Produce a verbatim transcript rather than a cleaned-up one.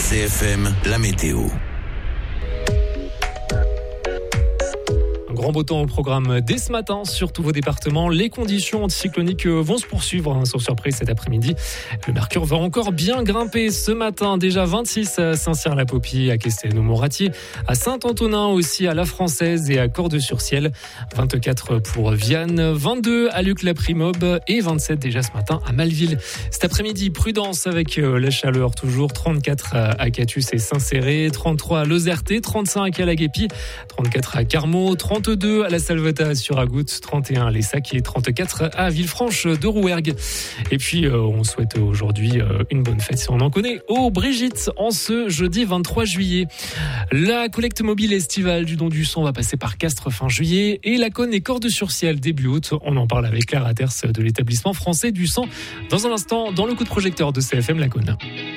C F M, la météo. Grand beau temps au programme dès ce matin sur tous vos départements. Les conditions anticycloniques vont se poursuivre, hein, sauf surprise cet après-midi. Le mercure va encore bien grimper ce matin. Déjà vingt-six à Saint-Cyr-la-Popie, à Castelnau-Montratier, à Saint-Antonin aussi, à La Française et à Cordes-sur-Ciel. vingt-quatre pour Vianne, vingt-deux à Luc-la-Primobe et vingt-sept déjà ce matin à Malville. Cet après-midi, prudence avec la chaleur toujours. trente-quatre à Catus et Saint-Céré, trente-trois à Lozerté, trente-cinq à La Guépie, trente-quatre à Carmaux, trente-deux à la Salvetat sur Agout, trente et un à Lessac et trente-quatre à Villefranche de Rouergue. Et puis euh, on souhaite aujourd'hui euh, une bonne fête si on en connaît aux Brigitte en ce jeudi vingt-trois juillet. La collecte mobile estivale du don du sang va passer par Castres fin juillet et Laconne et Cordes-sur-Ciel début août. On en parle avec Claire Atters de l'établissement français du sang dans un instant dans le coup de projecteur de C F M Laconne.